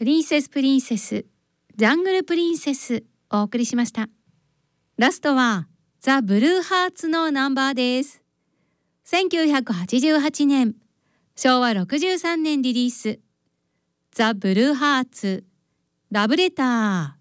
プリンセスプリンセス、ジャングルプリンセスお送りしました。ラストはザ・ブルーハーツのナンバーです。1988年、昭和63年リリース、ザ・ブルーハーツ、ラブレター。